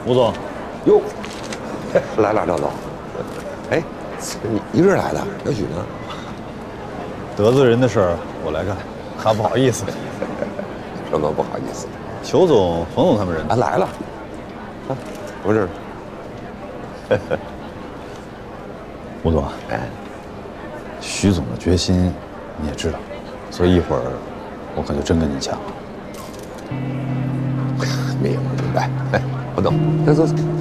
吴总， 哟，来了，赵总。哎，你一个人来的？小许呢？ 得罪人的事儿我来干，他不好意思。 什么不好意思？ 裘总、冯总他们人啊，来了。啊，什么事？ 吴总， 哎， 徐总的决心你也知道，所以一会儿我可就真跟你抢了。 明白。哎，我走，走走走。